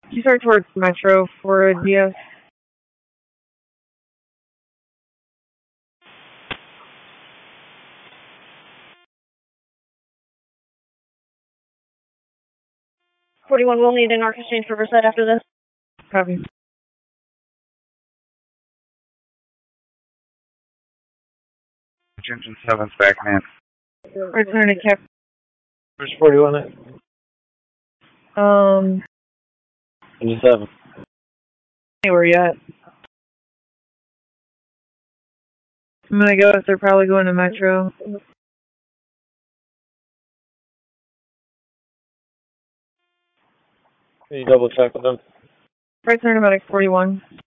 You start towards Metro for DS. $41 will need an arc exchange for Riverside after this. Copy. Engine 7's back, man. Return to Cap. Where's 41 at? Engine 7. Anywhere yet. I'm gonna go if they're probably going to Metro. Can you double check with them? Right turn about 41.